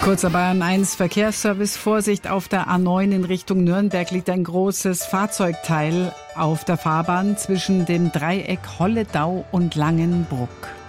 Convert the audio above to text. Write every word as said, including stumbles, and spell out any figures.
Kurzer Bayern eins Verkehrsservice. Vorsicht, auf der A neun in Richtung Nürnberg liegt ein großes Fahrzeugteil auf der Fahrbahn zwischen dem Dreieck Holledau und Langenbruck.